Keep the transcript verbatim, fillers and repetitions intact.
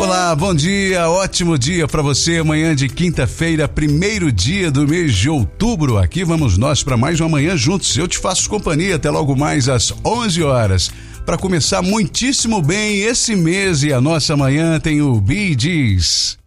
Olá, bom dia, ótimo dia para você, amanhã de quinta-feira, primeiro dia do mês de outubro. Aqui vamos nós para mais uma manhã juntos. Eu te faço companhia até logo mais às onze horas. Para começar muitíssimo bem esse mês e a nossa manhã tem o Bee Gees.